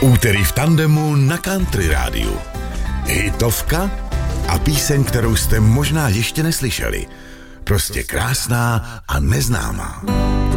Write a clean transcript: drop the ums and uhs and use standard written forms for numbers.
Úterý v tandemu na Country rádiu. Hitovka a píseň, kterou jste možná ještě neslyšeli. Prostě krásná a neznámá.